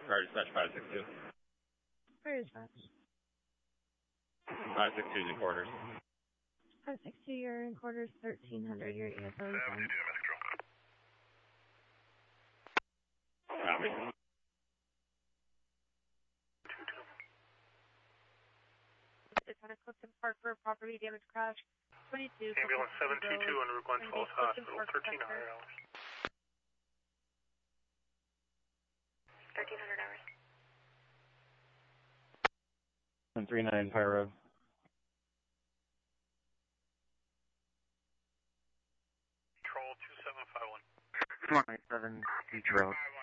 Fire dispatch 562. Fire dispatch. 562 is in quarters. 562, you're in quarters 1300, your ESO is on. Copy. It's on a Clifton Park Road property damage crash. 22. Ambulance 722 on Route 1 Falls Hospital, 1300 hours. 1300 hours. 139 Fire Road. Control 2751. 197 Beach Road.